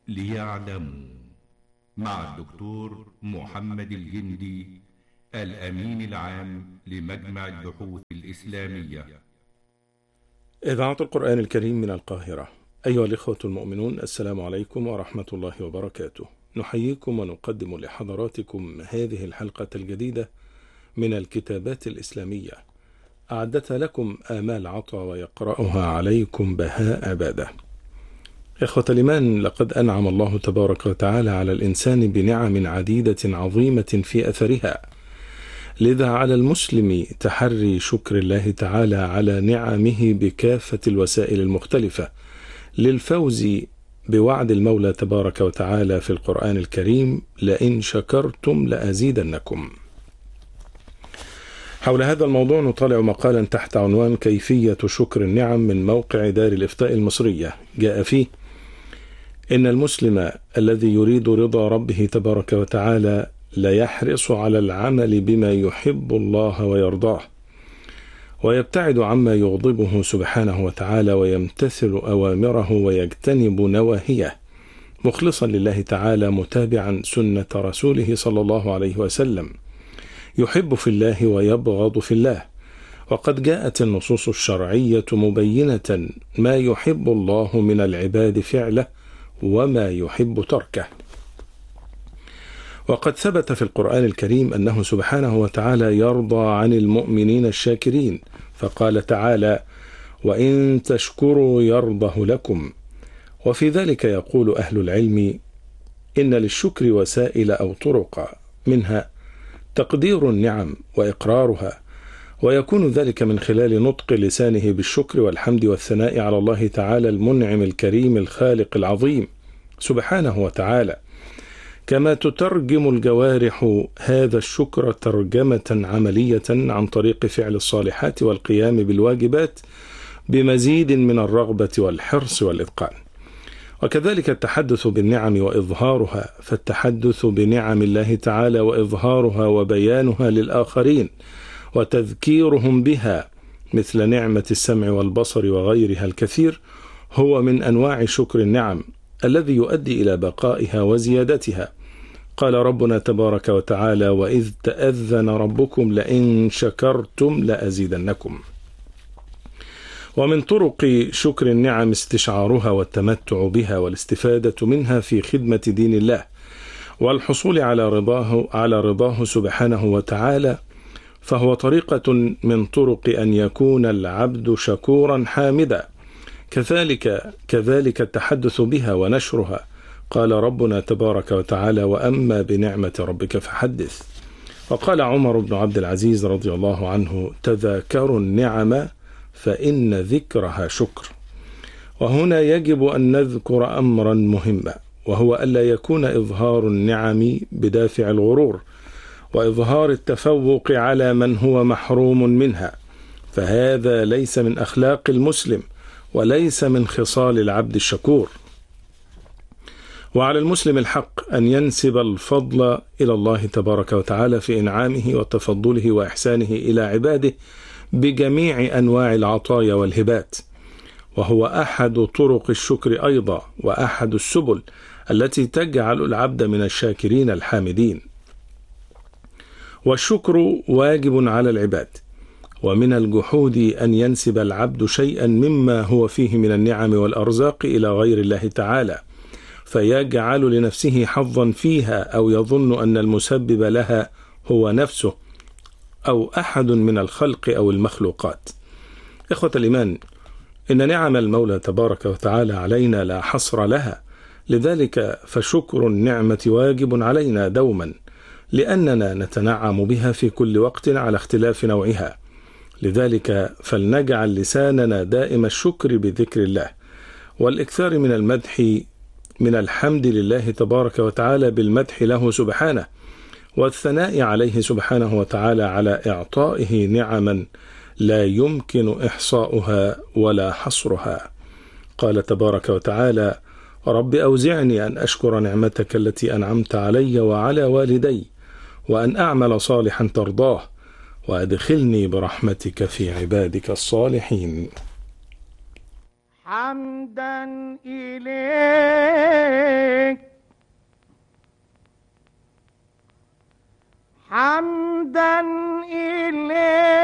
ليعلموا، مع الدكتور محمد الجندي، الأمين العام لمجمع البحوث الإسلامية. إذاعة القرآن الكريم من القاهرة. أيها الإخوة المؤمنون، السلام عليكم ورحمة الله وبركاته. نحييكم ونقدم لحضراتكم هذه الحلقة الجديدة من الكتابات الإسلامية، أعدتها لكم آمال عطا ويقرأها عليكم بهاء عبادة. إخوة الإيمان، لقد أنعم الله تبارك وتعالى على الإنسان بنعم عديدة عظيمة في أثرها، لذا على المسلم تحري شكر الله تعالى على نعمه بكافة الوسائل المختلفة للفوز بوعد المولى تبارك وتعالى في القرآن الكريم: لئن شكرتم لأزيدنكم. حول هذا الموضوع نطالع مقالا تحت عنوان كيفية شكر النعم من موقع دار الإفتاء المصرية. جاء فيه: إن المسلم الذي يريد رضا ربه تبارك وتعالى لا يحرص على العمل بما يحب الله ويرضاه، ويبتعد عما يغضبه سبحانه وتعالى، ويمتثل أوامره ويجتنب نواهيه، مخلصا لله تعالى متابعا سنة رسوله صلى الله عليه وسلم، يحب في الله ويبغض في الله. وقد جاءت النصوص الشرعية مبينة ما يحب الله من العباد فعله وما يحب تركه. وقد ثبت في القرآن الكريم أنه سبحانه وتعالى يرضى عن المؤمنين الشاكرين، فقال تعالى: وإن تشكروا يرضه لكم. وفي ذلك يقول أهل العلم: إن للشكر وسائل أو طرق، منها تقدير النعم وإقرارها، ويكون ذلك من خلال نطق لسانه بالشكر والحمد والثناء على الله تعالى المنعم الكريم الخالق العظيم سبحانه وتعالى، كما تترجم الجوارح هذا الشكر ترجمة عملية عن طريق فعل الصالحات والقيام بالواجبات بمزيد من الرغبة والحرص والإتقان. وكذلك التحدث بالنعم وإظهارها، فالتحدث بنعم الله تعالى وإظهارها وبيانها للآخرين وتذكيرهم بها، مثل نعمة السمع والبصر وغيرها الكثير، هو من أنواع شكر النعم الذي يؤدي إلى بقائها وزيادتها. قال ربنا تبارك وتعالى: وإذ تأذن ربكم لئن شكرتم لأزيدنكم. ومن طرق شكر النعم استشعارها والتمتع بها والاستفادة منها في خدمة دين الله والحصول على رضاه سبحانه وتعالى، فهو طريقة من طرق أن يكون العبد شكورا حامدا. كذلك التحدث بها ونشرها. قال ربنا تبارك وتعالى: وأما بنعمة ربك فحدث. وقال عمر بن عبد العزيز رضي الله عنه: تذاكروا النعم فإن ذكرها شكر. وهنا يجب أن نذكر أمرا مهما، وهو ألا يكون إظهار النعم بدافع الغرور وإظهار التفوق على من هو محروم منها، فهذا ليس من أخلاق المسلم وليس من خصال العبد الشكور. وعلى المسلم الحق أن ينسب الفضل إلى الله تبارك وتعالى في إنعامه وتفضله وإحسانه إلى عباده بجميع أنواع العطايا والهبات، وهو أحد طرق الشكر أيضا، وأحد السبل التي تجعل العبد من الشاكرين الحامدين. والشكر واجب على العباد، ومن الجحود أن ينسب العبد شيئا مما هو فيه من النعم والأرزاق إلى غير الله تعالى، فيجعل لنفسه حظا فيها، أو يظن أن المسبب لها هو نفسه أو أحد من الخلق أو المخلوقات. إخوة الإيمان، إن نعم المولى تبارك وتعالى علينا لا حصر لها، لذلك فشكر النعمة واجب علينا دوما، لأننا نتنعم بها في كل وقت على اختلاف نوعها. لذلك فلنجعل لساننا دائم الشكر بذكر الله والإكثار من المدح، من الحمد لله تبارك وتعالى بالمدح له سبحانه، والثناء عليه سبحانه وتعالى على إعطائه نعما لا يمكن إحصاؤها ولا حصرها. قال تبارك وتعالى: رب أوزعني أن أشكر نعمتك التي أنعمت علي وعلى والدي، وأن أعمل صالحا ترضاه، وأدخلني برحمتك في عبادك الصالحين. حمدا إليك حمدا إليه